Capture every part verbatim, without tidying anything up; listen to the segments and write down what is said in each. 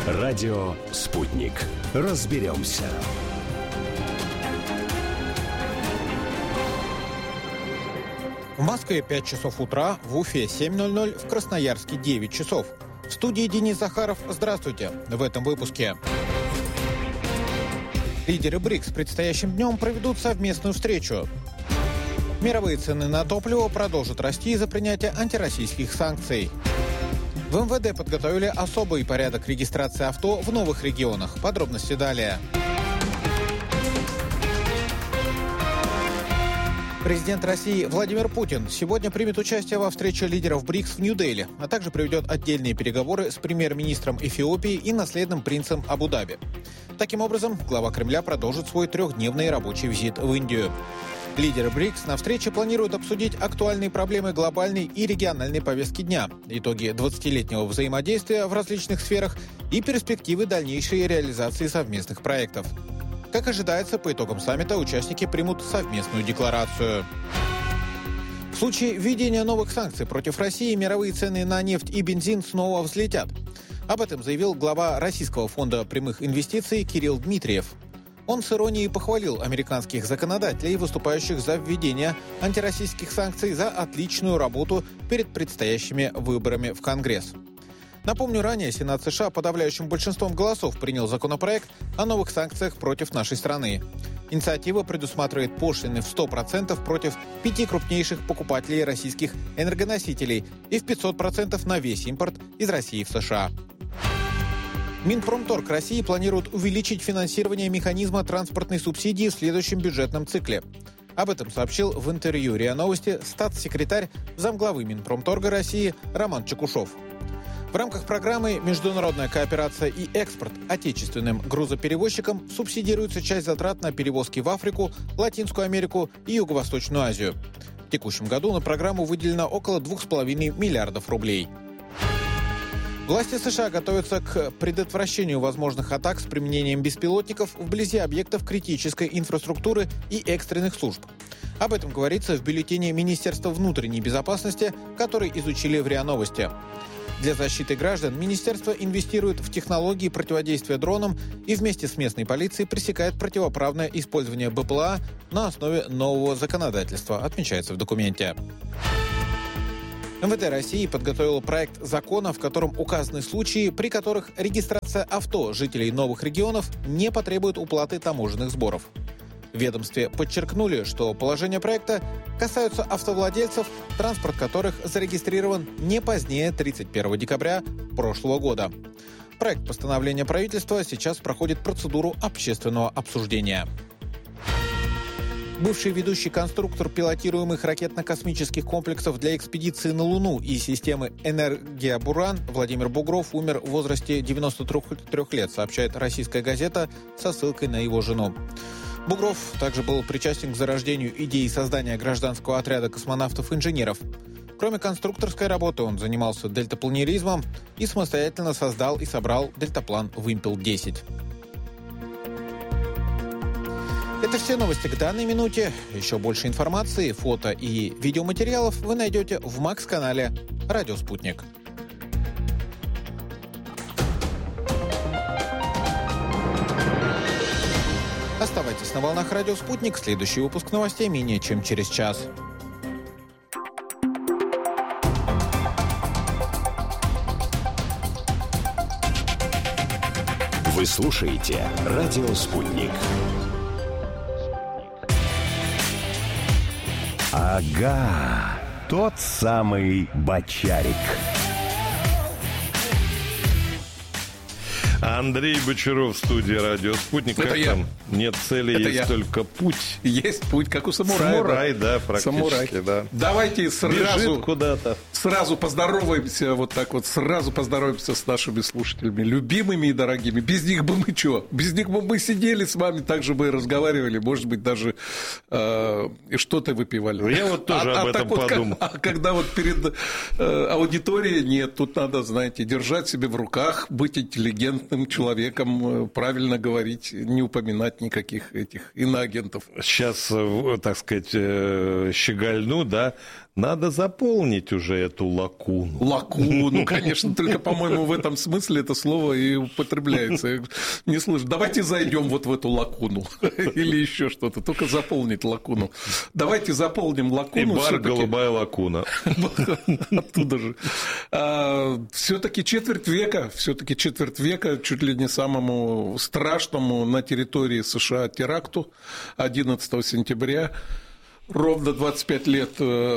Радио «Спутник». Разберемся. В Москве пять часов утра, в Уфе семь ноль ноль, в Красноярске девять часов. В студии Денис Захаров. Здравствуйте. В этом выпуске. Лидеры БРИКС предстоящим днем проведут совместную встречу. Мировые цены на топливо продолжат расти из-за принятия антироссийских санкций. В эм вэ дэ подготовили особый порядок регистрации авто в новых регионах. Подробности далее. Президент России Владимир Путин сегодня примет участие во встрече лидеров БРИКС в Нью-Дели, а также проведет отдельные переговоры с премьер-министром Эфиопии и наследным принцем Абу-Даби. Таким образом, глава Кремля продолжит свой трехдневный рабочий визит в Индию. Лидеры БРИКС на встрече планируют обсудить актуальные проблемы глобальной и региональной повестки дня, итоги двадцатилетнего взаимодействия в различных сферах и перспективы дальнейшей реализации совместных проектов. Как ожидается, по итогам саммита участники примут совместную декларацию. В случае введения новых санкций против России мировые цены на нефть и бензин снова взлетят. Об этом заявил глава Российского фонда прямых инвестиций Кирилл Дмитриев. Он с иронией похвалил американских законодателей, выступающих за введение антироссийских санкций, за отличную работу перед предстоящими выборами в Конгресс. Напомню, ранее Сенат США подавляющим большинством голосов принял законопроект о новых санкциях против нашей страны. Инициатива предусматривает пошлины в сто процентов против пяти крупнейших покупателей российских энергоносителей и в пятьсот процентов на весь импорт из России в США. Минпромторг России планирует увеличить финансирование механизма транспортной субсидии в следующем бюджетном цикле. Об этом сообщил в интервью РИА Новости статс-секретарь замглавы Минпромторга России Роман Чекушев. В рамках программы «Международная кооперация и экспорт» отечественным грузоперевозчикам субсидируется часть затрат на перевозки в Африку, Латинскую Америку и Юго-Восточную Азию. В текущем году на программу выделено около двух с половиной миллиардов рублей. Власти США готовятся к предотвращению возможных атак с применением беспилотников вблизи объектов критической инфраструктуры и экстренных служб. Об этом говорится в бюллетене Министерства внутренней безопасности, который изучили в РИА Новости. Для защиты граждан министерство инвестирует в технологии противодействия дронам и вместе с местной полицией пресекает противоправное использование бэ пэ эл а на основе нового законодательства, отмечается в документе. эм вэ дэ России подготовил проект закона, в котором указаны случаи, при которых регистрация авто жителей новых регионов не потребует уплаты таможенных сборов. В ведомстве подчеркнули, что положения проекта касаются автовладельцев, транспорт которых зарегистрирован не позднее тридцать первого декабря прошлого года. Проект постановления правительства сейчас проходит процедуру общественного обсуждения. Бывший ведущий конструктор пилотируемых ракетно-космических комплексов для экспедиции на Луну и системы «Энергия Буран» Владимир Бугров умер в возрасте девяноста трёх лет, сообщает «Российская газета» со ссылкой на его жену. Бугров также был причастен к зарождению идеи создания гражданского отряда космонавтов-инженеров. Кроме конструкторской работы, он занимался дельтапланеризмом и самостоятельно создал и собрал дельтаплан «Вымпел десять». Это все новости к данной минуте. Еще больше информации, фото и видеоматериалов вы найдете в Макс-канале «Радио Спутник». Оставайтесь на волнах «Радио Спутник». Следующий выпуск новостей менее чем через час. Вы слушаете «Радио Спутник». Ага, тот самый Бочарик. Андрей Бочаров в студии «Радио Спутник». Это как я. там? Нет цели, Это есть я. только путь. Есть путь, как у самурая. Самурай, да, практически, Самурай. да. Давайте сразу, Бежит куда-то. сразу поздороваемся, вот так вот, сразу поздороваемся с нашими слушателями, любимыми и дорогими. Без них бы мы что? Без них бы мы сидели с вами, так же бы и разговаривали, может быть, даже э, что-то выпивали. Я вот тоже а, об а этом так вот, подумал. А когда вот перед э, аудиторией нет, тут надо, знаете, держать себя в руках, быть интеллигентным человеком, правильно говорить, не упоминать никаких этих иноагентов. Сейчас, так сказать, щегольну, да, надо заполнить уже эту лакуну. Лакуну, конечно, только, по-моему, в этом смысле это слово и употребляется. Я не слышу. Давайте зайдем вот в эту лакуну или еще что-то, только заполнить лакуну. Давайте заполним лакуну. И бар «Голубая лакуна». Оттуда же. Все-таки четверть века, все-таки четверть века, чуть ли не самому страшному на территории США теракту одиннадцатого сентября. Ровно двадцать пять лет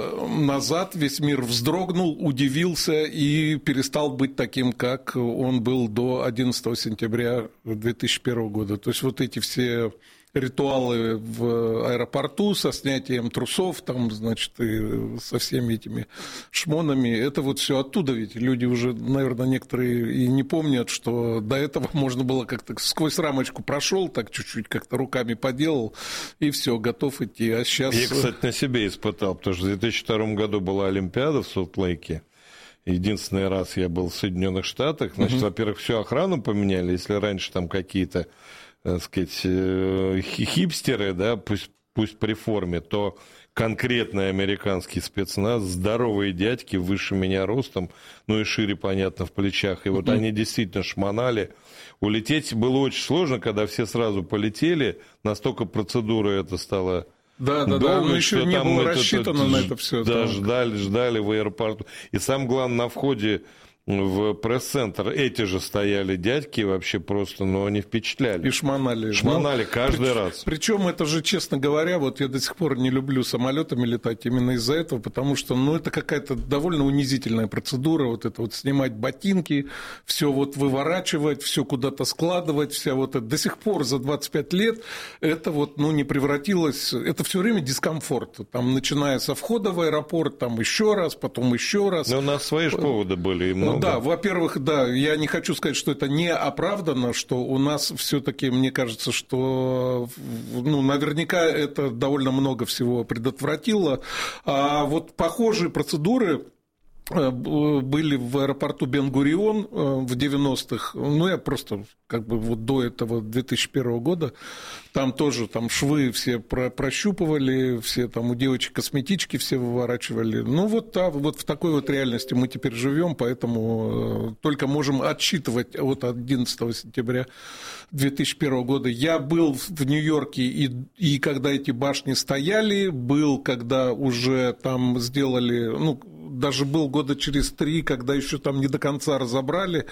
назад весь мир вздрогнул, удивился и перестал быть таким, как он был до одиннадцатого сентября две тысячи первого года. То есть вот эти все ритуалы в аэропорту со снятием трусов, там, значит, и со всеми этими шмонами, это вот все оттуда, ведь люди уже, наверное, некоторые и не помнят, что до этого можно было как-то сквозь рамочку прошел, так чуть-чуть как-то руками поделал, и все, готов идти. А сейчас... Я, кстати, на себе испытал, потому что в две тысячи втором году была Олимпиада в Солт-Лейке. Единственный раз я был в Соединенных Штатах. Значит, угу. Во-первых, всю охрану поменяли, если раньше там какие-то, так сказать, хипстеры, да, пусть, пусть при форме, то конкретный американский спецназ, здоровые дядьки, выше меня ростом, ну и шире, понятно, в плечах. И вот mm-hmm. они действительно шмонали. Улететь было очень сложно, когда все сразу полетели, настолько процедура это стала... Да, да, да, но еще не было рассчитано на это все. Да, ждали, ждали в аэропорту. И самое главное, на входе в пресс-центр эти же стояли дядьки вообще просто, но они впечатляли. И шмонали. Шмонали ну, каждый прич, раз. Причем это же, честно говоря, вот я до сих пор не люблю самолетами летать именно из-за этого, потому что, ну, это какая-то довольно унизительная процедура, вот это вот снимать ботинки, все вот выворачивать, все куда-то складывать, вся вот это. До сих пор за двадцать пять лет это вот, ну, не превратилось, это все время дискомфорт. Там, начиная со входа в аэропорт, там еще раз, потом еще раз. Но у нас свои же поводы были, и много. Ну, да, во-первых, да, я не хочу сказать, что это не оправдано, что у нас все-таки, мне кажется, что, ну, наверняка это довольно много всего предотвратило. А вот похожие процедуры были в аэропорту Бен-Гурион в девяностых, ну, я просто как бы вот до этого две тысячи первого года, там тоже там швы все прощупывали, все там у девочек косметички все выворачивали. Ну, вот, да, вот в такой вот реальности мы теперь живем, поэтому только можем отсчитывать от одиннадцатого сентября две тысячи первого года. Я был в Нью-Йорке, и, и когда эти башни стояли, был, когда уже там сделали, ну, даже был года через три, когда еще там не до конца разобрали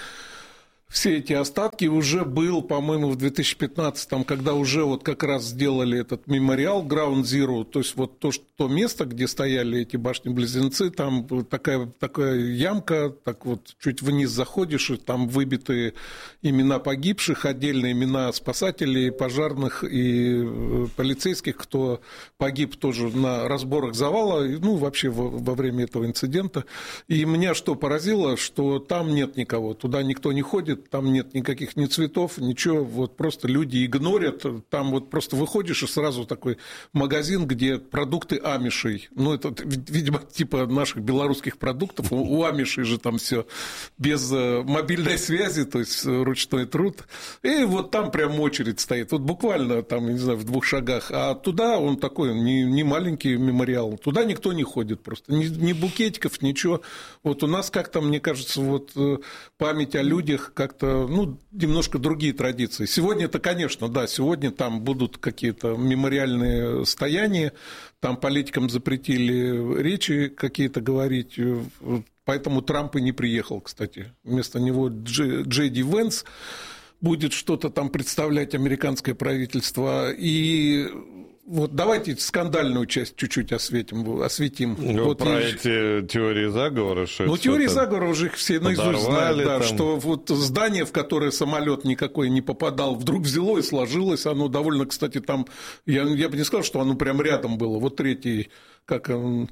все эти остатки, уже был, по-моему, в две тысячи пятнадцатом, когда уже вот как раз сделали этот мемориал Ground Zero, то есть вот то, что, то место, где стояли эти башни-близнецы, там такая, такая ямка, так вот чуть вниз заходишь, и там выбиты имена погибших, отдельные имена спасателей, пожарных и полицейских, кто погиб тоже на разборах завала, ну, вообще во, во время этого инцидента. И меня что поразило, что там нет никого, туда никто не ходит, там нет никаких ни цветов, ничего, вот просто люди игнорят, там вот просто выходишь и сразу такой магазин, где продукты амишей, ну, это, видимо, типа наших белорусских продуктов, у амишей же там все без мобильной связи, то есть ручной труд, и вот там прям очередь стоит, вот буквально там, не знаю, в двух шагах, а туда он такой, не, не маленький мемориал, туда никто не ходит просто, ни, ни букетиков, ничего, вот у нас как-то, мне кажется, вот память о людях, как как-то, ну, немножко другие традиции. Сегодня-то, конечно, да, сегодня там будут какие-то мемориальные стояния, там политикам запретили речи какие-то говорить, поэтому Трамп и не приехал, кстати. Вместо него Джей Ди Венс будет что-то там представлять, американское правительство, и... Вот давайте скандальную часть чуть-чуть осветим. осветим. Ну, вот про есть... эти теории заговора. Что ну, теории заговора уже их все наизусть знают, да, что вот здание, в которое самолет никакой не попадал, вдруг взяло и сложилось. Оно довольно, кстати, там, я, я бы не сказал, что оно прям рядом было. Вот третий, как он...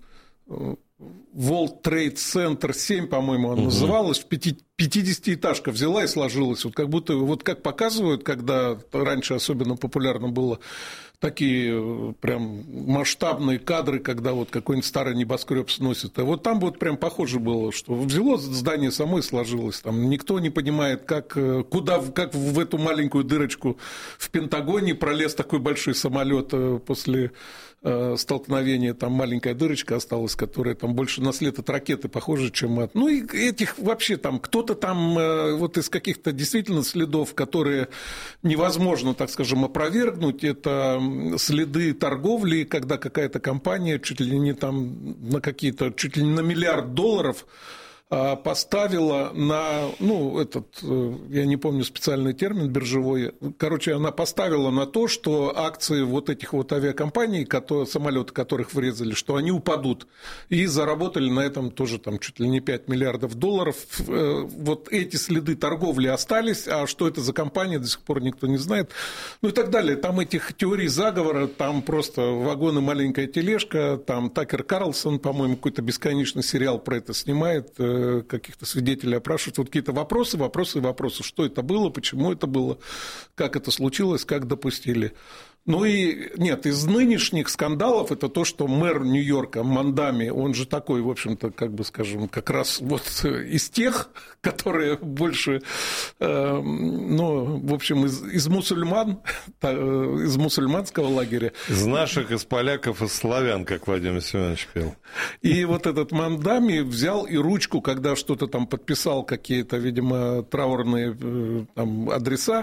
World Trade Center семь, по-моему, он угу. называлось, пятидесятиэтажка взяла и сложилась. Вот как будто, вот как показывают, когда раньше особенно популярно было, такие прям масштабные кадры, когда вот какой-нибудь старый небоскреб сносит. И вот там вот прям похоже было, что взяло здание само и сложилось. Там никто не понимает, как, куда, как в эту маленькую дырочку в Пентагоне пролез такой большой самолет после столкновения. Там маленькая дырочка осталась, которая там там больше на след от ракеты похоже, чем от... Ну, и этих вообще там, кто-то там вот из каких-то действительно следов, которые невозможно, так скажем, опровергнуть, это следы торговли, когда какая-то компания чуть ли не там на какие-то, чуть ли не на миллиард долларов поставила на, ну, этот, я не помню специальный термин биржевой, короче, она поставила на то, что акции вот этих вот авиакомпаний, которые, самолеты которых врезали, что они упадут, и заработали на этом тоже там чуть ли не пять миллиардов долларов. Вот эти следы торговли остались, а что это за компания, до сих пор никто не знает, ну и так далее. Там этих теорий заговора, там просто вагон и маленькая тележка, там Такер Карлсон, по-моему, какой-то бесконечный сериал про это снимает, каких-то свидетелей опрашивают, вот какие-то вопросы, вопросы, вопросы, что это было, почему это было, как это случилось, как допустили. Ну и нет, из нынешних скандалов это то, что мэр Нью-Йорка Мандами, он же такой, в общем-то, как бы скажем, как раз вот из тех, которые больше, э, ну, в общем, из, из мусульман, из мусульманского лагеря. Из наших, из поляков, из славян, как Владимир Семенович пел. И вот этот Мандами взял и ручку, когда что-то там подписал, какие-то, видимо, траурные там адреса,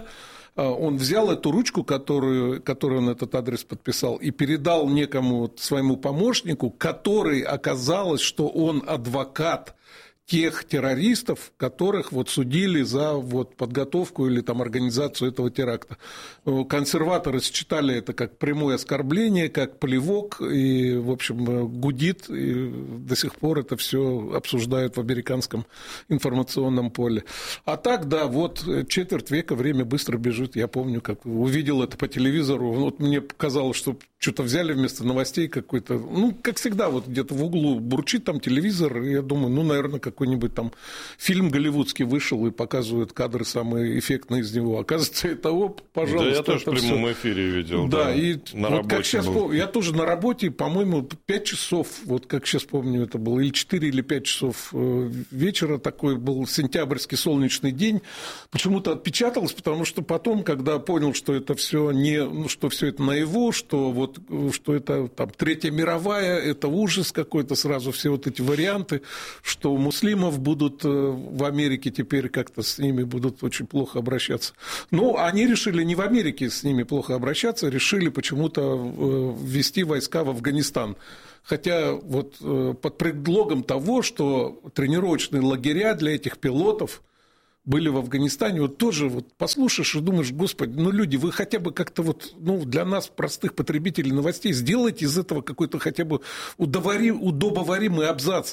он взял эту ручку, которую, которую он этот адрес подписал, и передал некому своему помощнику, который оказалось, что он адвокат тех террористов, которых вот судили за вот подготовку или там организацию этого теракта. Консерваторы считали это как прямое оскорбление, как плевок, и, в общем, гудит, и до сих пор это все обсуждают в американском информационном поле. А так, да, вот четверть века, время быстро бежит. Я помню, как увидел это по телевизору, вот мне показалось, что что-то взяли вместо новостей какой-то, ну, как всегда, вот где-то в углу бурчит там телевизор, и я думаю, ну, наверное, какой-нибудь там фильм голливудский вышел и показывают кадры самые эффектные из него. Оказывается, это, о, пожалуйста. Да, я тоже в прямом всё. эфире видел. Да, да, и на вот как сейчас был. я тоже на работе, по-моему, пять часов, вот как сейчас помню, это было, или четыре или пять часов вечера, такой был сентябрьский солнечный день. Почему-то отпечаталось, потому что потом, когда понял, что это все не, ну, что все это наяву, что вот что это там Третья мировая, это ужас какой-то, сразу все вот эти варианты, что у муслимов будут в Америке теперь как-то с ними будут очень плохо обращаться. Но они решили не в Америке с ними плохо обращаться, решили почему-то ввести войска в Афганистан. Хотя вот под предлогом того, что тренировочные лагеря для этих пилотов были в Афганистане, вот тоже вот послушаешь и думаешь, господи, ну, люди, вы хотя бы как-то вот, ну, для нас, простых потребителей новостей, сделайте из этого какой-то хотя бы удобоварим, удобоваримый абзац.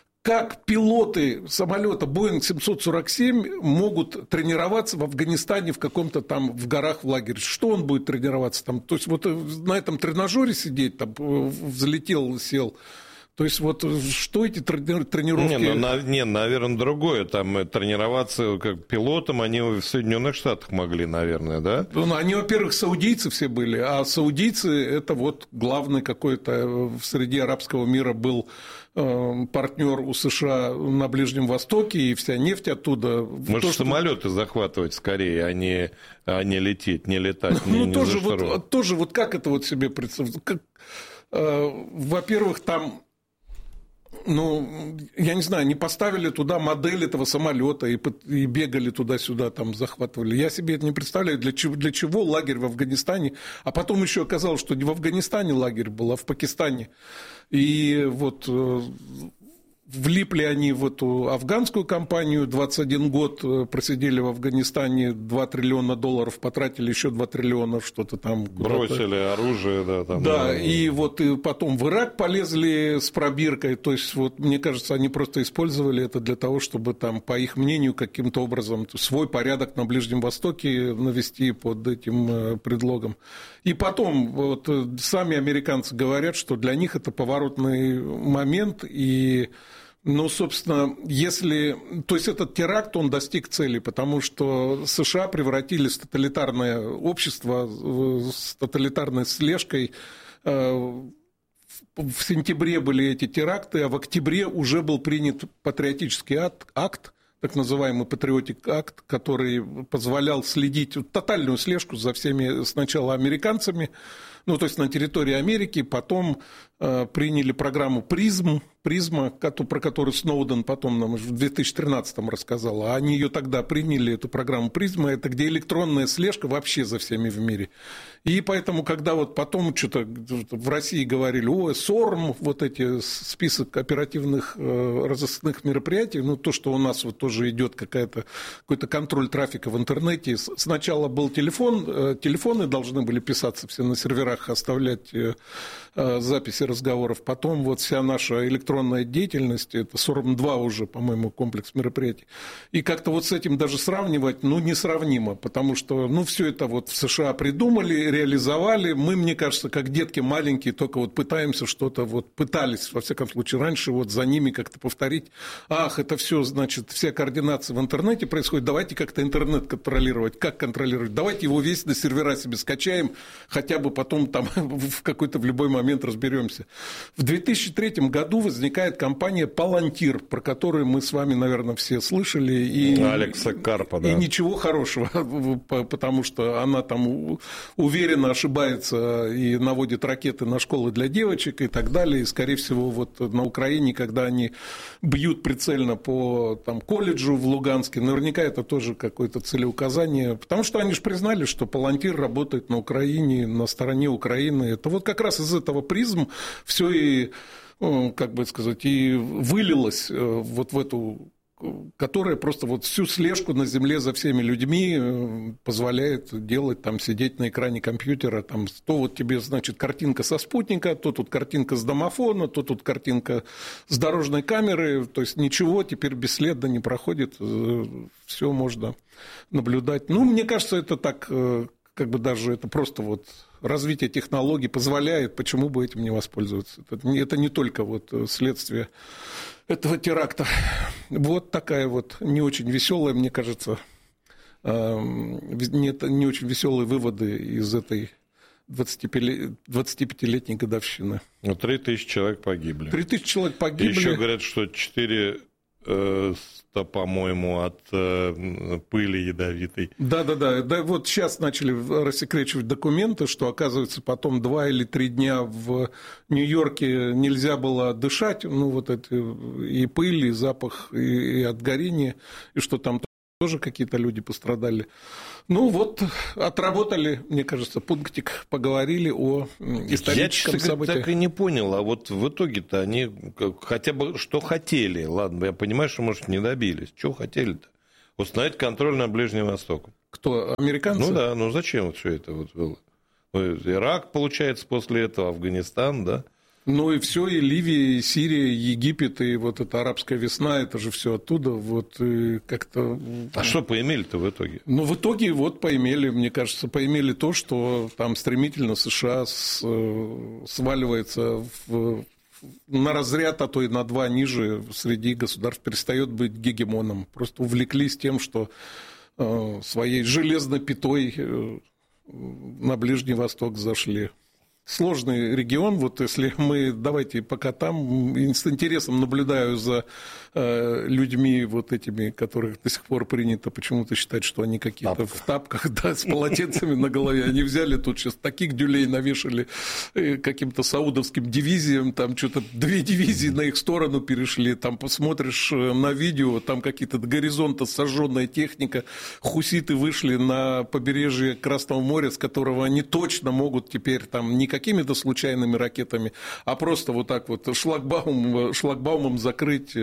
Как пилоты самолета Боинг семьсот сорок семь могут тренироваться в Афганистане в каком-то там в горах в лагере? Что он будет тренироваться там? То есть вот на этом тренажере сидеть, там взлетел, сел. То есть, вот что эти тренировки... Не, ну, не, наверное, другое. Там тренироваться как пилотом они в Соединенных Штатах могли, наверное, да? Ну, они, во-первых, саудийцы все были, а саудийцы – это вот главный какой-то в среде арабского мира был партнер у США на Ближнем Востоке, и вся нефть оттуда... Может, то, самолеты что... захватывать скорее, а не, а не лететь, не летать, ну, не, не тоже, вот, тоже вот как это вот себе представить? Как... Во-первых, там... Ну, я не знаю, не поставили туда модель этого самолета и, и бегали туда-сюда, там захватывали. Я себе это не представляю, для чего, для чего лагерь в Афганистане. А потом еще оказалось, что не в Афганистане лагерь был, а в Пакистане. И вот влипли они в эту афганскую компанию, двадцать один год просидели в Афганистане, два триллиона долларов потратили, еще два триллиона что-то там. Бросили оружие, да. Там, да, да, и вот и потом в Ирак полезли с пробиркой, то есть, вот, мне кажется, они просто использовали это для того, чтобы там, по их мнению, каким-то образом свой порядок на Ближнем Востоке навести под этим предлогом. И потом, вот, сами американцы говорят, что для них это поворотный момент, и... Ну, собственно, если... То есть, этот теракт, он достиг цели, потому что США превратились в тоталитарное общество с тоталитарной слежкой. В сентябре были эти теракты, а в октябре уже был принят патриотический акт, так называемый Patriotic Act, который позволял следить, тотальную слежку за всеми сначала американцами, ну, то есть на территории Америки, потом э, приняли программу «Призм», «Призма», про которую Сноуден потом нам в две тысячи тринадцатом рассказал. А они ее тогда приняли, эту программу «Призма», это где электронная слежка вообще за всеми в мире. И поэтому, когда вот потом что-то в России говорили, о, СОРМ, вот эти список оперативных э, разыскных мероприятий, ну, то, что у нас вот тоже идет какая-то, какой-то контроль трафика в интернете. Сначала был телефон, э, телефоны должны были писаться все на серверах, оставлять э, э, записи разговоров. Потом вот вся наша электронная деятельность, это СОРМ два уже, по-моему, комплекс мероприятий. И как-то вот с этим даже сравнивать, ну, несравнимо, потому что, ну, все это вот в США придумали, реализовали. Мы, мне кажется, как детки маленькие, только вот пытаемся что-то, вот пытались, во всяком случае, раньше вот за ними как-то повторить. Ах, это все, значит, вся координация в интернете происходит, давайте как-то интернет контролировать. Как контролировать? Давайте его весь на сервера себе скачаем, хотя бы потом там в какой-то в любой момент разберемся. В две тысячи третьем году возникает компания «Палантир», про которую мы с вами, наверное, все слышали. И, Алекса Карпа, да. И ничего хорошего, потому что она там уверенно ошибается и наводит ракеты на школы для девочек и так далее. И, скорее всего, вот на Украине, когда они бьют прицельно по там, колледжу в Луганске, наверняка это тоже какое-то целеуказание. Потому что они же признали, что «Палантир» работает на Украине, на стороне Украины. Это вот как раз из этого «Призм» все и, как бы сказать, и вылилось вот в эту, которая просто вот всю слежку на земле за всеми людьми позволяет делать, там, сидеть на экране компьютера, там, то вот тебе, значит, картинка со спутника, то тут картинка с домофона, то тут картинка с дорожной камеры, то есть ничего теперь бесследно не проходит, все можно наблюдать. Ну, мне кажется, это так, как бы даже это просто вот развитие технологий позволяет, почему бы этим не воспользоваться. Это не, это не только вот следствие этого теракта. Вот такая вот не очень веселая, мне кажется, не, не очень веселые выводы из этой двадцатипятилетней годовщины. Ну, три тысячи человек погибли. Три тысячи человек погибли. Еще говорят, что четыреста, по-моему, от э, пыли ядовитой. Да-да-да. Да, вот сейчас начали рассекречивать документы, что, оказывается, потом два или три дня в Нью-Йорке нельзя было дышать, ну, вот это и пыль, и запах, и, и от горения, и что там тоже какие-то люди пострадали. Ну, вот, отработали, мне кажется, пунктик, поговорили о историческом я, событии. Я так и не понял, а вот в итоге-то они хотя бы что хотели? Ладно, я понимаю, что, может, не добились. Чего хотели-то? Установить контроль над Ближним Востоком. Кто, американцы? Ну да, ну зачем вот все это вот было? Ирак, получается, после этого, Афганистан, да? Ну и все, и Ливия, и Сирия, и Египет, и вот эта арабская весна, это же все оттуда, вот как-то... А что поимели-то в итоге? Ну, в итоге вот поимели, мне кажется, поимели то, что там стремительно США с, сваливается в, на разряд, а то и на два ниже среди государств, перестает быть гегемоном. Просто увлеклись тем, что своей железной пятой на Ближний Восток зашли. Сложный регион, вот если мы, давайте пока там, с интересом наблюдаю за э, людьми вот этими, которых до сих пор принято почему-то считать, что они какие-то Тапка. в тапках, да, с полотенцами на голове, они взяли тут сейчас таких дюлей навешали э, каким-то саудовским дивизиям, там что-то две дивизии на их сторону перешли, там посмотришь на видео, там какие-то до горизонта сожженная техника, хуситы вышли на побережье Красного моря, с которого они точно могут теперь там не какими-то случайными ракетами, а просто вот так вот шлагбаум, шлагбаумом закрыть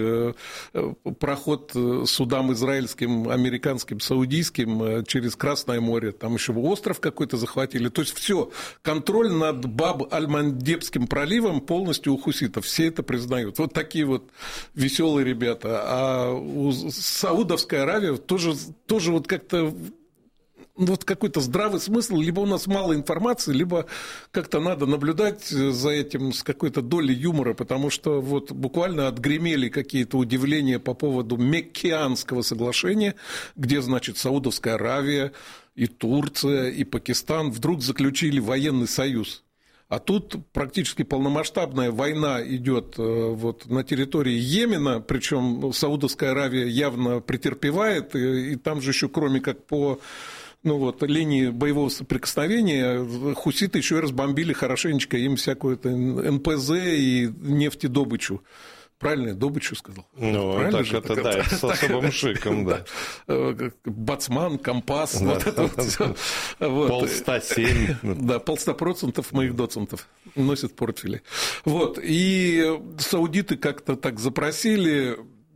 проход судам израильским, американским, саудийским через Красное море. Там еще остров какой-то захватили. То есть все, контроль над Баб-аль-Мандебским проливом полностью у хуситов. Все это признают. Вот такие вот веселые ребята. А у Саудовской Аравии тоже, тоже вот как-то вот какой-то здравый смысл, либо у нас мало информации, либо как-то надо наблюдать за этим с какой-то долей юмора, потому что вот буквально отгремели какие-то удивления по поводу Меккианского соглашения, где, значит, Саудовская Аравия и Турция и Пакистан вдруг заключили военный союз. А тут практически полномасштабная война идет вот на территории Йемена, причем Саудовская Аравия явно претерпевает, и, и там же еще кроме как по ну вот, линии боевого соприкосновения, хуситы еще и разбомбили хорошенечко им всякую эн пэ зэ и нефтедобычу. Правильно я добычу сказал? Ну, правильно так же? это, так, да, так, это с особым так, шиком, да. Бацман, компас, да, вот это вот все. Вот. Полста семь. Да, полста процентов моих доцентов носят портфели. Вот, и саудиты как-то так запросили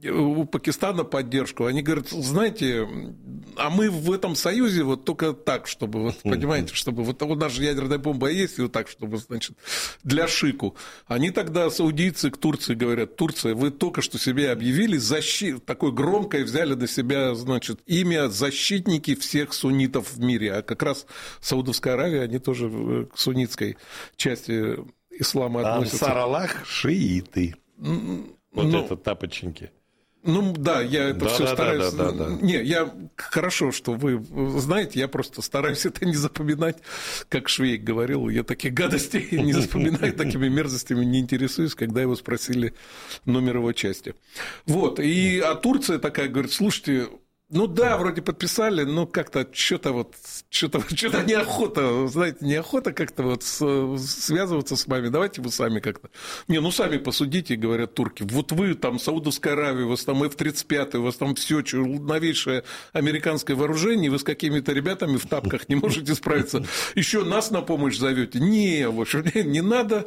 у Пакистана поддержку. Они говорят, знаете, а мы в этом союзе вот только так, чтобы, вот, понимаете, чтобы вот у нас же ядерная бомба есть, и вот так, чтобы, значит, для шику. Они тогда, саудийцы, к Турции говорят, Турция, вы только что себе объявили защит, такое громкое взяли на себя, значит, имя защитники всех суннитов в мире, а как раз Саудовская Аравия, они тоже к суннитской части ислама относятся. Ансар-Аллах шииты. Вот ну, это тапочники. Ну да, я это да, все да, стараюсь. Да, да, да, да. Не, я хорошо, что вы знаете, я просто стараюсь это не запоминать, как Швейк говорил, я таких гадостей не запоминаю, такими мерзостями не интересуюсь, когда его спросили номер его части. Вот, и а Турция такая говорит, слушайте, ну да, вроде подписали, но как-то что-то вот, что-то, что-то неохота, знаете, неохота как-то вот связываться с вами, давайте вы сами как-то. Не, ну сами посудите, говорят турки, вот вы там Саудовская Аравия, у вас там эф тридцать пять, у вас там все новейшее американское вооружение, вы с какими-то ребятами в тапках не можете справиться, еще нас на помощь зовете. Не, в общем, не надо.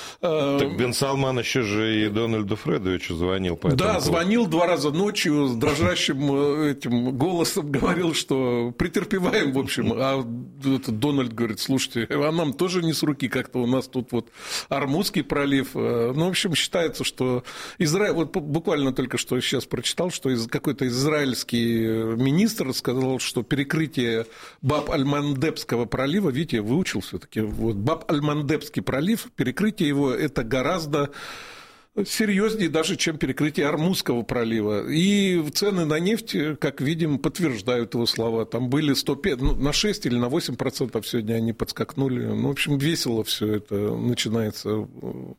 Так Бен Салман еще же и Дональду Фредовичу звонил. По этому да, поводу. звонил два раза ночью, с дрожащим этим голосом говорил, что претерпеваем, в общем. А этот Дональд говорит, слушайте, а нам тоже не с руки как-то, у нас тут вот Ормузский пролив. Ну, в общем, считается, что Израиль, вот буквально только что сейчас прочитал, что какой-то израильский министр сказал, что перекрытие Баб-аль-Мандебского пролива, видите, я выучил все-таки, вот Баб-аль-Мандебский пролив, перекрытие его это гораздо серьезнее даже, чем перекрытие Ормузского пролива. И цены на нефть, как видим, подтверждают его слова. Там были сто пять, ну, на шесть или на восемь процентов сегодня они подскакнули. Ну, в общем, весело все это начинается.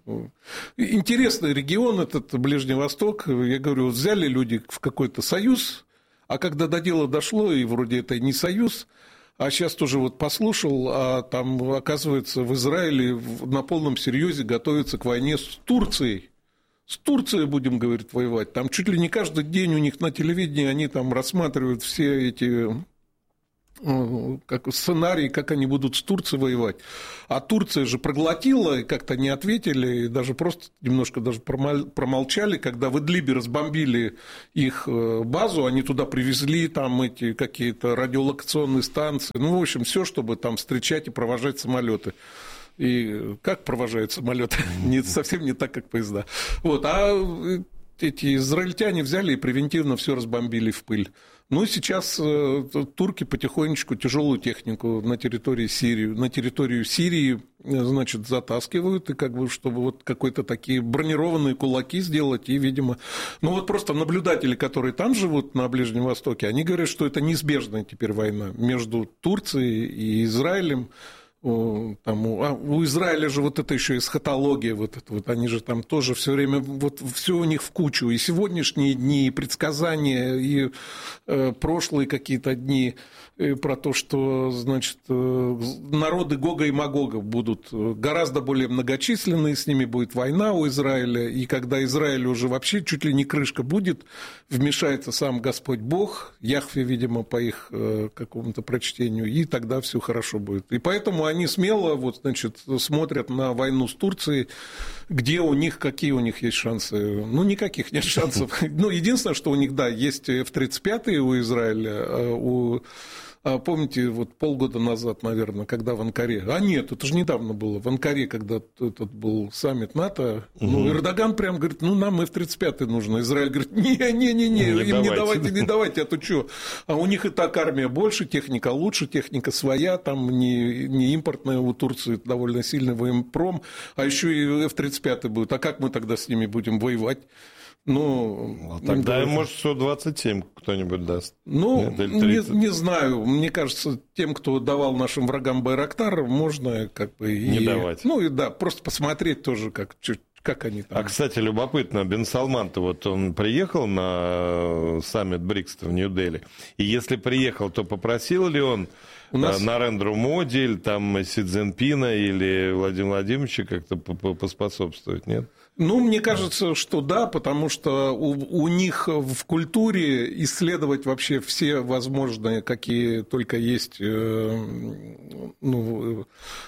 Интересный регион этот Ближний Восток. Я говорю, вот взяли люди в какой-то союз, а когда до дела дошло, и вроде это не союз, а сейчас тоже вот послушал, а там, оказывается, в Израиле на полном серьезе готовятся к войне с Турцией. С Турцией будем, говорит, воевать. Там чуть ли не каждый день у них на телевидении они там рассматривают все эти как сценарии, как они будут с Турцией воевать. А Турция же проглотила, и как-то не ответили, и даже просто немножко даже промолчали, когда в Идлибе разбомбили их базу, они туда привезли там эти какие-то радиолокационные станции, ну, в общем, все, чтобы там встречать и провожать самолеты. И как провожают самолеты? Не, совсем не так, как поезда. Вот, а эти израильтяне взяли и превентивно все разбомбили в пыль. Ну, сейчас турки потихонечку тяжелую технику на территории Сирии, на территорию Сирии, значит, затаскивают, и как бы, чтобы вот какой-то такие бронированные кулаки сделать, и, видимо, ну, вот просто наблюдатели, которые там живут на Ближнем Востоке, они говорят, что это неизбежная теперь война между Турцией и Израилем. Там, а у Израиля же вот это еще эсхатология, вот это вот, они же там тоже все время, вот все у них в кучу, и сегодняшние дни, и предсказания, и э, прошлые какие-то дни э, про то, что, значит, э, народы Гога и Магога будут гораздо более многочисленные, с ними будет война у Израиля, и когда Израиль уже вообще чуть ли не крышка будет, вмешается сам Господь Бог, Яхве, видимо, по их э, какому-то прочтению, и тогда все хорошо будет. И поэтому они смело вот, значит, смотрят на войну с Турцией, где у них, какие у них есть шансы. Ну, никаких нет шансов. Ну, единственное, что у них, да, есть эф тридцать пять у Израиля, у... Помните, вот полгода назад, наверное, когда в Анкаре... А нет, это же недавно было. В Анкаре, когда этот был саммит НАТО, угу. ну, Эрдоган прям говорит, ну, нам эф тридцать пять нужно. Израиль говорит, не-не-не, не, им не давайте, не давайте, а то что? А у них и так армия больше, техника лучше, техника своя, там не, не импортная, у Турции довольно сильный военпром, а еще и эф тридцать пять будет. А как мы тогда с ними будем воевать? Ну, тогда, может, сто двадцать семь кто-нибудь даст. Ну, не, не знаю. Мне кажется, тем, кто давал нашим врагам Байрактар, можно как бы... Не и, давать. Ну, и да, просто посмотреть тоже, как, как они там... А, кстати, любопытно, Бен Салман-то вот он приехал на саммит БРИКС в Нью-Дели, и если приехал, то попросил ли он У нас... Нарендру Моди, или там Си Цзиньпина, или Владимира Владимировича как-то поспособствовать, нет? Ну, мне кажется, что да, потому что у, у них в культуре исследовать вообще все возможные, какие только есть, э, ну,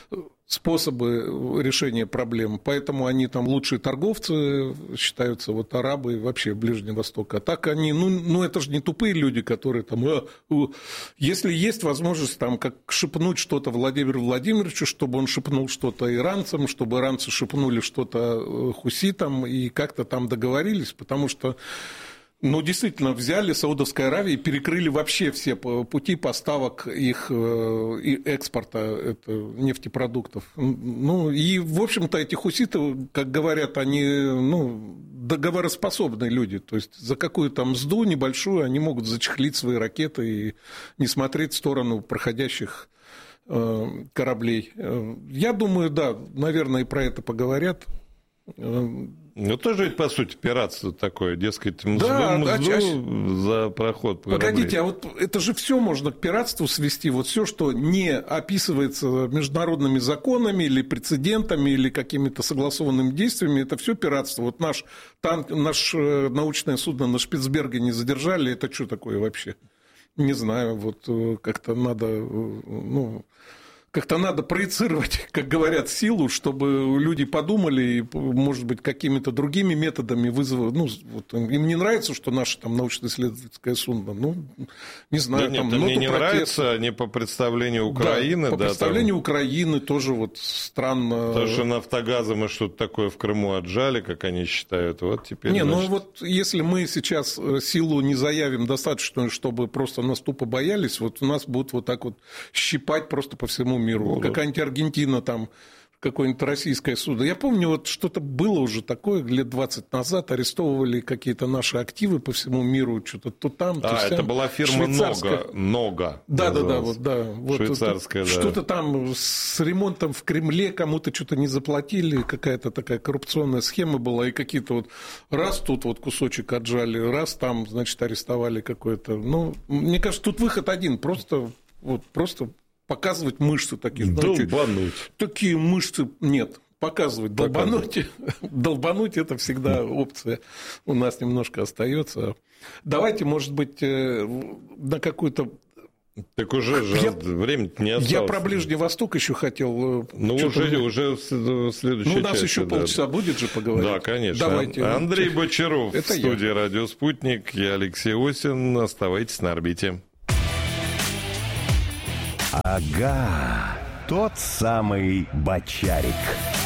способы решения проблем. Поэтому они там лучшие торговцы считаются, вот арабы вообще Ближний Восток. А так они, ну, ну это же не тупые люди, которые там... Э, э, если есть возможность там как шепнуть что-то Владимиру Владимировичу, чтобы он шепнул что-то иранцам, чтобы иранцы шепнули что-то хуситам и как-то там договорились, потому что... Ну, действительно, взяли Саудовская Аравия и перекрыли вообще все пути поставок их экспорта нефтепродуктов. Ну, и, в общем-то, эти хуситы, как говорят, они, ну, договороспособные люди. То есть за какую там мзду небольшую они могут зачехлить свои ракеты и не смотреть в сторону проходящих кораблей. Я думаю, да, наверное, и про это поговорят. Ну, тоже ведь, по сути, пиратство такое, дескать, мзду, да, мзду а, за проход по Погодите, кораблей. А вот это же все можно к пиратству свести, вот все, что не описывается международными законами или прецедентами, или какими-то согласованными действиями, это все пиратство. Вот наш танк, наше научное судно на Шпицбергене задержали, это что такое вообще? Не знаю, вот как-то надо, ну... Как-то надо проецировать, как говорят, силу, чтобы люди подумали и, может быть, какими-то другими методами вызвать. Ну, вот, им не нравится, что наше там научно-исследовательское судно. Ну, не знаю. Да там, нет, мне не протест. Нравится не по представлению Украины. Да, по да, представлению там... Украины тоже вот странно. Потому что нафтогазы мы что-то такое в Крыму отжали, как они считают. Вот теперь. Не, значит... ну вот если мы сейчас силу не заявим достаточную, чтобы просто нас тупо боялись, вот у нас будут вот так вот щипать просто по всему миру. Ну, какая-нибудь Аргентина, там, какое-нибудь российское судно. Я помню, вот что-то было уже такое лет двадцать назад, арестовывали какие-то наши активы по всему миру, что-то то там, то а, сям. Это была фирма Нога. Нога. Да, да, да, вот, да. Вот, швейцарская, вот, да. Что-то там с ремонтом в Кремле кому-то что-то не заплатили, какая-то такая коррупционная схема была, и какие-то вот раз тут вот кусочек отжали, раз там, значит, арестовали какое-то. Ну, мне кажется, тут выход один, просто вот просто показывать мышцы такие. Долбануть. Такие мышцы нет. Показывать, долбануть. Долбануть – это всегда опция. У нас немножко остается. Давайте, может быть, на какую-то... Так уже же время не осталось. Я про Ближний Восток еще хотел... Ну, уже, уже следующая Ну, у нас часть, еще да. полчаса будет же поговорить. Да, конечно. Давайте. Андрей Бочаров это в студии я. «Радио Спутник». Я Алексей Осин. Оставайтесь на орбите. Ага, тот самый Бочарик.